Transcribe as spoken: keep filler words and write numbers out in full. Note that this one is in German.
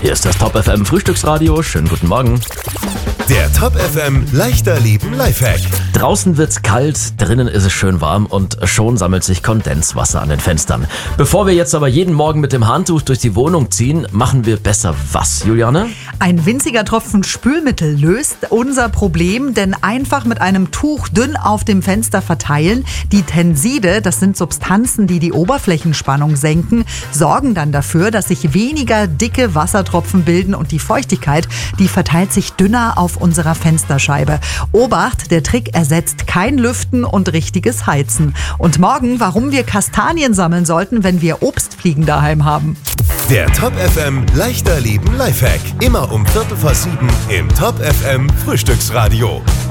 Hier ist das Top F M Frühstücksradio. Schönen guten Morgen. Der Top F M leichter Leben Lifehack. Draußen wird's kalt, drinnen ist es schön warm und schon sammelt sich Kondenswasser an den Fenstern. Bevor wir jetzt aber jeden Morgen mit dem Handtuch durch die Wohnung ziehen, machen wir besser was, Juliane? Ein winziger Tropfen Spülmittel löst unser Problem, denn einfach mit einem Tuch dünn auf dem Fenster verteilen. Die Tenside, das sind Substanzen, die die Oberflächenspannung senken, sorgen dann dafür, dass sich weniger dicke Wassertropfen bilden und die Feuchtigkeit, die verteilt sich dünner auf unserer Fensterscheibe. Obacht, der Trick ersetzt kein Lüften und richtiges Heizen. Und morgen, warum wir Kastanien sammeln sollten, wenn wir Obstfliegen daheim haben. Der Top F M leichter Leben Lifehack. Immer um Viertel vor sieben im Top F M Frühstücksradio.